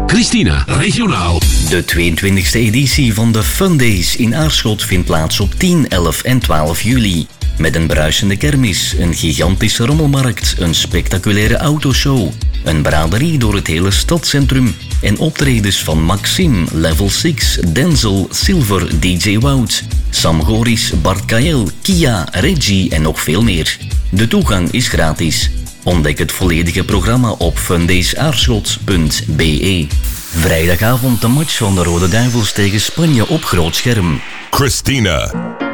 Christina, regionaal. De 22e editie van de Fun Days in Aarschot vindt plaats op 10, 11 en 12 juli. Met een bruisende kermis, een gigantische rommelmarkt, een spectaculaire autoshow, een braderie door het hele stadscentrum en optredens van Maxim, Level 6, Denzel, Silver, DJ Wout, Sam Goris, Bart Kael, Kia, Reggie en nog veel meer. De toegang is gratis. Ontdek het volledige programma op fundaysaarschot.be. Vrijdagavond de match van de Rode Duivels tegen Spanje op groot scherm. Christina.